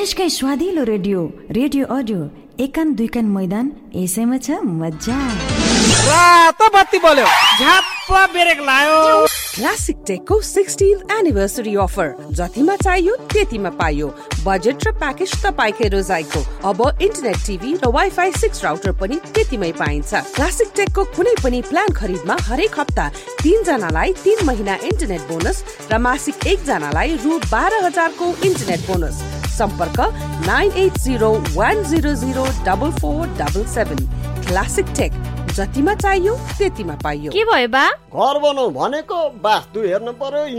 देशकै स्वादिलो radio radio audio एकान दुईकान मैदान यसैमा छ मजा। रातो बत्ती बल्यो, झ्याप्प ब्रेक लायो। क्लासिक टेकको 16th एनिभर्सरी अफर, जतिमा चाहियो त्यतिमा पाइयो। बजेट र प्याकेज तपाईकै रोजाइको। अब इन्टरनेट टिभी र वाइफाई 6 राउटर पनि त्यतिमै पाइन्छ। क्लासिक टेकको कुनै पनि प्लान खरिदमा हरेक हप्ता 3 जनालाई 3 महिना इन्टरनेट बोनस र मासिक 1 जनालाई रु 12,000 को इन्टरनेट बोनस। सम्पर्क 9801004477। क्लासिक टेक, जतिमा चाहियो त्यतिमा पाइयो। के भयो बा? घर बनाऊ भनेको वास्तु हेर्नु पर्यो।